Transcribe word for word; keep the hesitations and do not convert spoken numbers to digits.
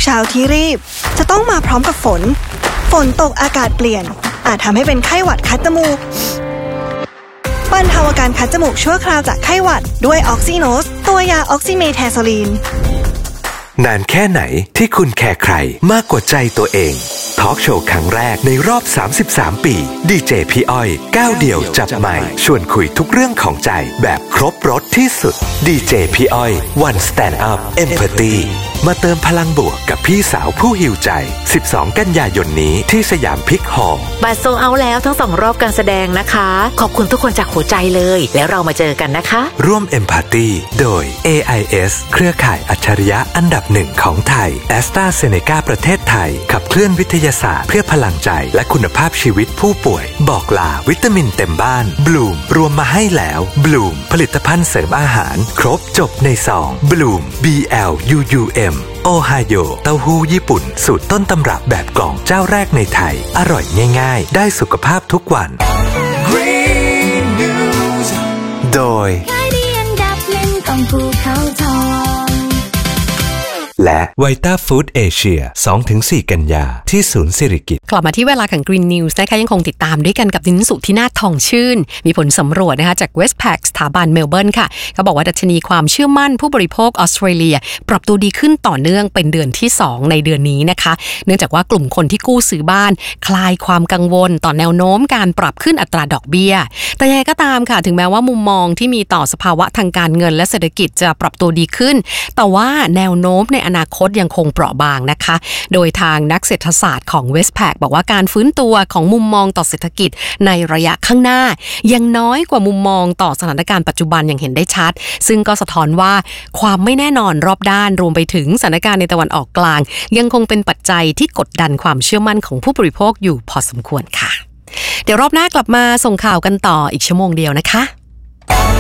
เช้าที่รีบจะต้องมาพร้อมกับฝนฝนตกอากาศเปลี่ยนอาจทำให้เป็นไข้หวัดคัดจมูกบรรเทาอาการคัดจมูกชั่วคราวจากไข้หวัดด้วยออกซิโนสตัวยาออกซิเมทาโซลีนนานแค่ไหนที่คุณแคร์ใครมากกว่าใจตัวเองทอล์กโชว์ครั้งแรกในรอบสามสิบสามปีดีเจพี่อ้อยก้าวเดี่ยวจับไมค์ชวนคุยทุกเรื่องของใจแบบครบรสที่สุดดีเจพี่อ้อย One Stand Up Empathy มาเติมพลังบวกกับพี่สาวผู้หิวใจสิบสองกันยายนนี้ที่สยามพิกฮอลล์บัตรโซลด์เอาท์แล้วทั้งสองรอบการแสดงนะคะขอบคุณทุกคนจากหัวใจเลยแล้วเรามาเจอกันนะคะร่วม Empathy โดย เอ ไอ เอส เครือข่ายอัจฉริยะอันดับหนึ่งของไทย AstraZeneca ประเทศไทยขับเคลื่อนวิทยาศาสตร์เพื่อพลังใจและคุณภาพชีวิตผู้ป่วยบอกลาวิตามินเต็มบ้านบลูมรวมมาให้แล้วบลูมผลิตภัณฑ์เสริมอาหารครบจบในซองบลูม บี แอล ยู ยู เอ็ม โอไฮโอเต้าหู้ญี่ปุ่นสูตรต้นตำรับแบบกล่องเจ้าแรกในไทยอร่อยง่ายๆได้สุขภาพทุกวัน Green News โดยและไวต้าฟู้ดเอเชีย สองถึงสี่ กันยาที่ศูนย์สิริกิติ์กลับมาที่เวลาของ Green News นะคะยังคงติดตามด้วยกันกับดินสุที่นาทองชื่นมีผลสำรวจนะคะจาก Westpac สถาบันเมลเบิร์นค่ะเขาบอกว่าดัชนีความเชื่อมั่นผู้บริโภคออสเตรเลียปรับตัวดีขึ้นต่อเนื่องเป็นเดือนที่สองในเดือนนี้นะคะเนื่องจากว่ากลุ่มคนที่กู้ซื้อบ้านคลายความกังวลต่อแนวโน้มการปรับขึ้นอัตราดอกเบี้ยแต่ยังไงก็ตามค่ะถึงแม้ว่ามุมมองที่มีต่อสภาวะทางการเงินและเศรษฐกิจจะปรับตัวดีขึ้นแต่ว่าแนวโน้มในอนาคตยังคงเปราะบางนะคะโดยทางนักเศรษฐศาสตร์ของ Westpac บอกว่าการฟื้นตัวของมุมมองต่อเศรษฐกิจในระยะข้างหน้ายังน้อยกว่ามุมมองต่อสถานการณ์ปัจจุบันอย่างเห็นได้ชัดซึ่งก็สะท้อนว่าความไม่แน่นอนรอบด้านรวมไปถึงสถานการณ์ในตะวันออกกลางยังคงเป็นปัจจัยที่กดดันความเชื่อมั่นของผู้บริโภคอยู่พอสมควรค่ะเดี๋ยวรอบหน้ากลับมาส่งข่าวกันต่ออีกชั่วโมงเดียวนะคะ